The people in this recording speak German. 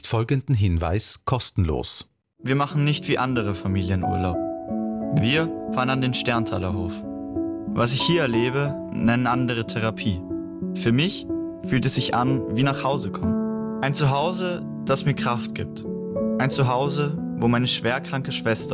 folgenden Hinweis kostenlos. Wir machen nicht wie andere Familien Urlaub. Wir fahren an den Sterntalerhof. Was ich hier erlebe, nennen andere Therapie. Für mich fühlt es sich an wie nach Hause kommen. Ein Zuhause, das mir Kraft gibt. Ein Zuhause, wo meine schwerkranke Schwester